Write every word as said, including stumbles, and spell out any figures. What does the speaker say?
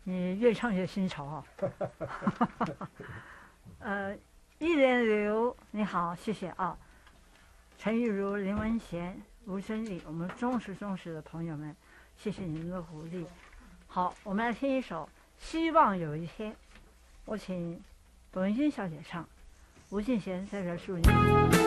你越唱越新潮啊！呃，一连流你好，谢谢啊。陈玉如、林文贤、吴真理，我们忠实忠实的朋友们，谢谢你们的鼓励。好，我们来听一首《希望有一天》，我请董文君小姐唱，吴敬贤在这祝你。